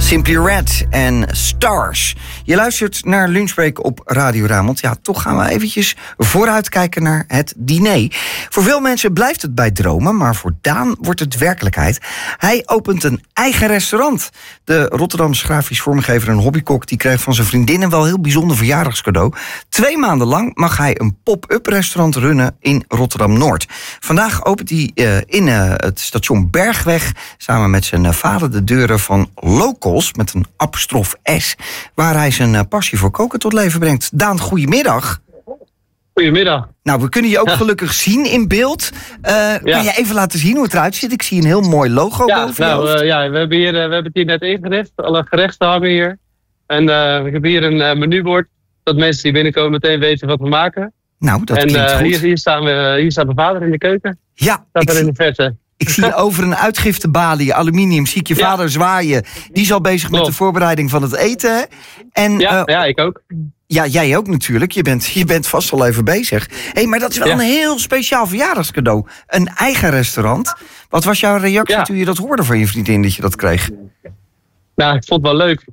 Simply Red en Stars. Je luistert naar Lunchbreak op Radio Rijnmond. Ja, toch gaan we eventjes vooruitkijken naar het diner. Voor veel mensen blijft het bij dromen, maar voor Daan wordt het werkelijkheid. Hij opent een eigen restaurant. De Rotterdamse grafisch vormgever en hobbykok die kreeg van zijn vriendin een wel heel bijzonder verjaardagscadeau. 2 maanden lang mag hij een pop-up restaurant runnen in Rotterdam-Noord. Vandaag opent hij in het station Bergweg samen met zijn vader de deuren van Locals met een apostrof S, waar hij zijn passie voor koken tot leven brengt. Daan, goedemiddag. Goedemiddag. Nou, we kunnen je ook gelukkig zien in beeld. Kan je even laten zien hoe het eruit ziet? Ik zie een heel mooi logo boven je hoofd. We hebben het hier net ingericht. Alle gerechten hangen hier. En we hebben hier een menubord, dat mensen die binnenkomen meteen weten wat we maken. Nou, dat klinkt goed. Hier staat mijn vader in de keuken. Ja, staat er in de verte. Ik zie over een uitgiftebalie, aluminium, zie ik je vader zwaaien. Die is al bezig met de voorbereiding van het eten. En, ik ook. Ja, jij ook natuurlijk. Je bent vast al even bezig. Maar dat is wel een heel speciaal verjaardagscadeau. Een eigen restaurant. Wat was jouw reactie toen je dat hoorde van je vriendin dat je dat kreeg? Nou, ik vond het wel leuk.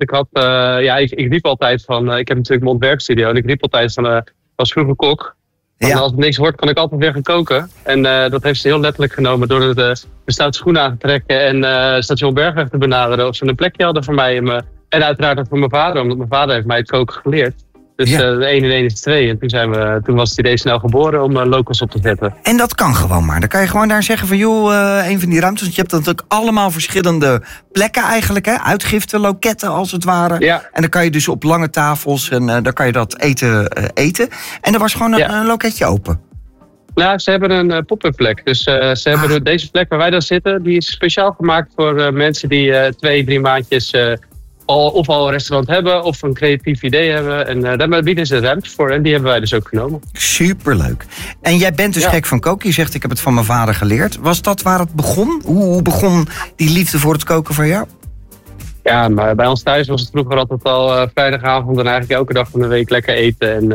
Ik riep altijd van... ik heb natuurlijk mijn ontwerpstudio. En ik riep altijd van... was vroeger kok. Ja. Als er niks wordt, kan ik altijd weer gaan koken. En dat heeft ze heel letterlijk genomen door de stoute schoenen aan te trekken en station Bergweg te benaderen. Of ze een plekje hadden voor mij en uiteraard ook voor mijn vader, omdat mijn vader heeft mij het koken geleerd. Dus 1 en 1 is 2. En toen was het idee snel geboren om Locals op te zetten. En dat kan gewoon maar. Dan kan je gewoon daar zeggen van een van die ruimtes. Want je hebt natuurlijk allemaal verschillende plekken eigenlijk. Hè? Uitgiften, loketten als het ware. Ja. En dan kan je dus op lange tafels en dan kan je dat eten. En er was gewoon een loketje open. Nou, ze hebben een pop-up plek. Dus ze hebben deze plek waar wij dan zitten, die is speciaal gemaakt voor mensen die 2-3 maandjes... Of al een restaurant hebben of een creatief idee hebben. En daar bieden ze ruimte voor. En die hebben wij dus ook genomen. Superleuk. En jij bent dus gek van koken. Je zegt, ik heb het van mijn vader geleerd. Was dat waar het begon? Hoe begon die liefde voor het koken voor jou? Ja, maar bij ons thuis was het vroeger altijd al vrijdagavond... en eigenlijk elke dag van de week lekker eten.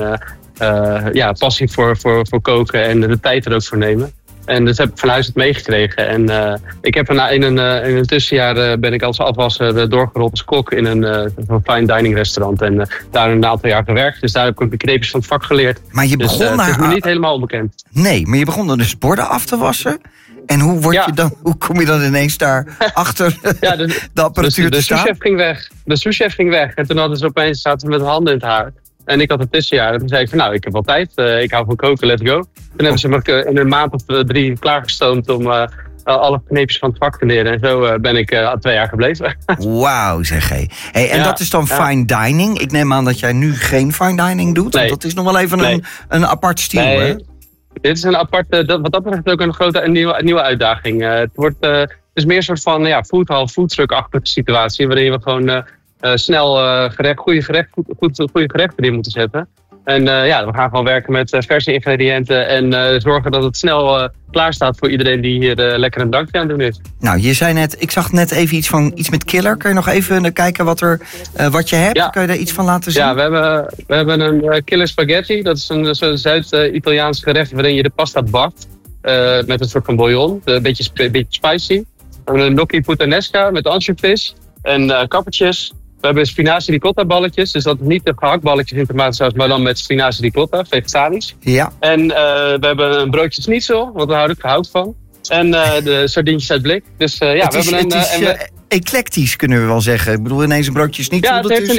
En passie voor koken en de tijd er ook voor nemen. En dat heb ik van huis het meegekregen. En ik heb in een tussenjaar ben ik als afwasser doorgerold als kok in een fine dining restaurant. En daar een aantal jaar gewerkt. Dus daar heb ik ook de knepjes van het vak geleerd. Maar je begon het is me niet helemaal onbekend. Nee, maar je begon dan dus borden af te wassen. En hoe kom je dan ineens daar achter de apparatuur te staan? De souschef ging weg. En toen zaten we met handen in het haar. En ik had een tussenjaar. En toen zei ik van ik heb wel tijd. Ik hou van koken, let's go. Toen hebben ze me in een maand of 3 klaargestoomd om alle kneepjes van het vak te leren. En zo ben ik 2 jaar gebleven. Wauw, zeg hé. En dat is dan fine dining. Ik neem aan dat jij nu geen fine dining doet. Nee. Want dat is nog wel even een apart stijl, hè? Dit is een apart, wat dat betreft ook een grote nieuwe uitdaging. Het is meer een soort van foodhall, foodtruck-achtige situatie. Waarin we gewoon... snel goede gerechten erin moeten zetten. En we gaan gewoon werken met verse ingrediënten en zorgen dat het snel klaar staat voor iedereen die hier lekker een drankje aan doen is. Nou, je zei net, ik zag net even iets met killer. Kun je nog even kijken wat je hebt? Kun je daar iets van laten zien? Ja, we hebben een killer spaghetti. Dat is een Zuid-Italiaans gerecht waarin je de pasta bakt met een soort van bouillon. Een beetje spicy. We hebben een gnocchi puttanesca met ansjovis en kappertjes. We hebben spinazie ricotta balletjes. Dus dat is niet de gehaktballetjes in tomatensaus, maar dan met spinazie ricotta, vegetarisch. Ja. En we hebben een broodje schnitzel, want daar hou ik van. En de sardientjes uit blik. Dus we hebben eclectisch kunnen we wel zeggen. Ik bedoel, ineens een broodje schnitzel.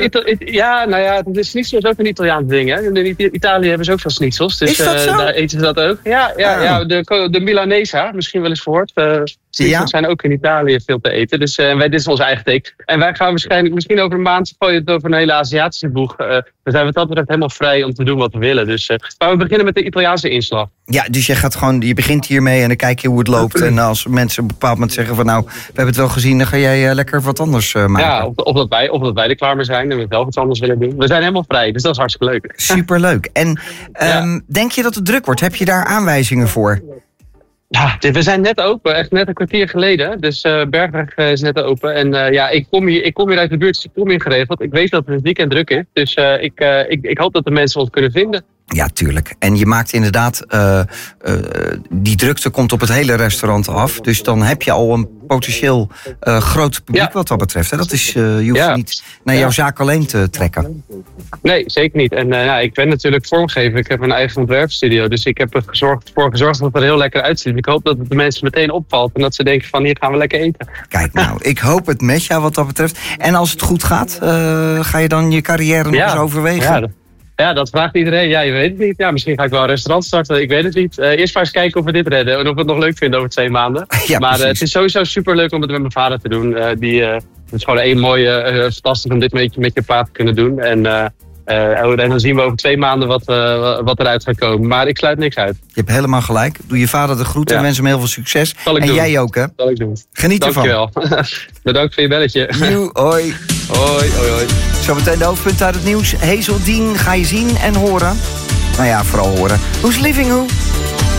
Het is schnitzel is ook een Italiaans ding. Hè? In Italië hebben ze ook veel schnitzels. Dus is dat zo? Daar eten ze dat ook. De Milanesa, misschien wel eens gehoord. Schnitzels zijn ook in Italië veel te eten. Dus dit is onze eigen take. En wij gaan misschien over een maand gooien het over een hele Aziatische boeg. We zijn wat dat betreft helemaal vrij om te doen wat we willen. Dus, maar we beginnen met de Italiaanse inslag. Ja, dus je begint hiermee en dan kijk je hoe het loopt. En als mensen op een bepaald moment zeggen van we hebben het wel gezien, dan ga jij lekker wat anders maken. Ja, of dat wij er klaar mee zijn en we zelf iets anders willen doen. We zijn helemaal vrij, dus dat is hartstikke leuk. Superleuk. En denk je dat het druk wordt? Heb je daar aanwijzingen voor? Ja, we zijn net open, echt net een kwartier geleden. Dus Bergweg is net open. En ik kom hier uit de buurt, dus ik kom hier geregeld. Ik weet dat het weekend druk is, dus ik hoop dat de mensen ons kunnen vinden. Ja, tuurlijk. En je maakt inderdaad, die drukte komt op het hele restaurant af. Dus dan heb je al een potentieel groot publiek wat dat betreft. Hè? Dat is, je hoeft niet naar jouw zaak alleen te trekken. Nee, zeker niet. En ik ben natuurlijk vormgever. Ik heb een eigen ontwerpstudio. Dus ik heb ervoor gezorgd dat het er heel lekker uitziet. Ik hoop dat het de mensen meteen opvalt. En dat ze denken van, hier gaan we lekker eten. Kijk nou, ik hoop het met jou wat dat betreft. En als het goed gaat, ga je dan je carrière nog eens overwegen? Ja, dat vraagt iedereen. Ja, je weet het niet. Ja, misschien ga ik wel een restaurant starten. Ik weet het niet. Eerst maar eens kijken of we dit redden. En of we het nog leuk vinden over 2 maanden. Ja, maar het is sowieso superleuk om het met mijn vader te doen. Het is gewoon een mooie, fantastisch om dit met je paard te kunnen doen. En dan zien we over 2 maanden wat eruit gaat komen. Maar ik sluit niks uit. Je hebt helemaal gelijk. Doe je vader de groeten en wens hem heel veel succes. En doen. Jij ook, hè? Zal ik doen. Geniet ervan. Dankjewel. Bedankt voor je belletje. Hoi. Hoi. Zometeen de hoofdpunten uit het nieuws. Hazeldine ga je zien en horen. Nou ja, vooral horen. Who's Living Who?